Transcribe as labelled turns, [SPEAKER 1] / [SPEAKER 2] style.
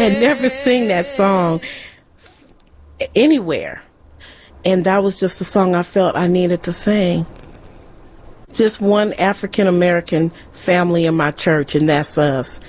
[SPEAKER 1] had never seen that song anywhere. And that was just the song I felt I needed to sing. Just one African American family in my church, and that's us.